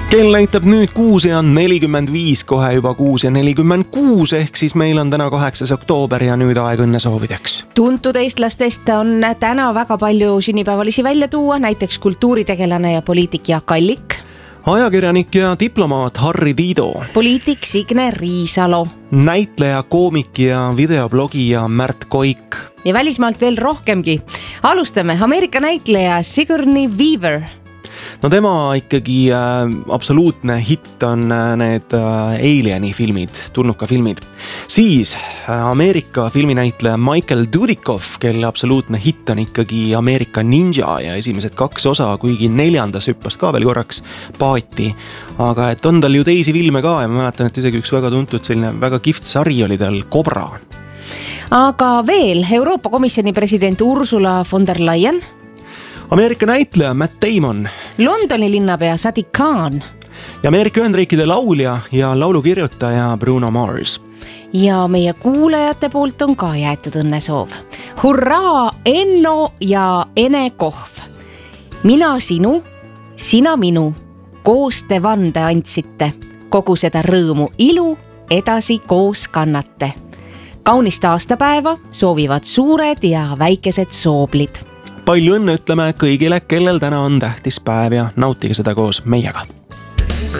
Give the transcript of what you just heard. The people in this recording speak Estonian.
Kell näitab nüüd 6:45, kohe juba 6:46, ehk siis meil on täna 8. oktoober ja nüüd aeg õnnesoovideks. Tuntud eestlastest on täna väga palju sünnipäevalisi välja tuua, näiteks kultuuritegelane ja poliitik Jaak Allik, ajakirjanik ja diplomaat Harri Tiido, poliitik Signe Riisalo, näitleja, koomik ja videoblogija Märt Koik ja välismaalt veel rohkemgi. Alustame. Ameerika näitleja Sigourney Weaver. No tema ikkagi absoluutne hitt on need Alieni filmid, tulnuka filmid. Siis Ameerika filminäitleja Michael Dudikoff, kelle absoluutne hitt on ikkagi Ameerika Ninja ja esimesed 2 osa, kuigi 4. hüppas ka veel korraks paati. Aga et on tal ju teisi filme ka ja ma mäletan, et isegi üks väga tuntud selline väga kihvt sari oli tal Cobra. Aga veel Euroopa Komisjoni president Ursula von der Leyen, Ameerika näitleja Matt Damon, Londoni linnapea Sadiq Khan ja Ameerika Ühendriikide laulja ja laulukirjutaja Bruno Mars. Ja meie kuulajate poolt on ka jäetud õnnesoov. Hurraa, Enno ja Ene Kohv. Mina sinu, sina minu, koos te vande andsite. Kogu seda rõõmu ilu edasi koos kannate. Kaunist aastapäeva soovivad suured ja väikesed sooblid. Palju õnne ütleme kõigile, kellel täna on tähtis päev ja nautige seda koos meiega.